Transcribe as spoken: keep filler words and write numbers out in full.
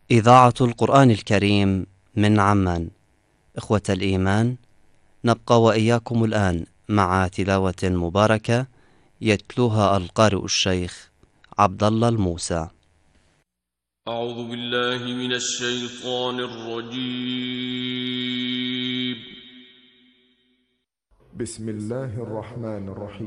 إذاعة القرآن الكريم من عمان. إخوة الإيمان، نبقى وإياكم الآن مع تلاوة مباركة يتلوها القارئ الشيخ عبد الله الموسى. أعوذ بالله من الشيطان الرجيم. بسم الله الرحمن الرحيم.